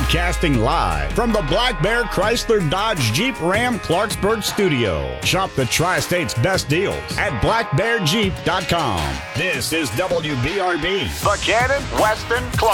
Broadcasting live from the Black Bear Chrysler Dodge Jeep Ram Clarksburg studio. Shop the Tri-State's best deals at blackbearjeep.com. This is WBRB, Buchanan, Weston, Clarksburg.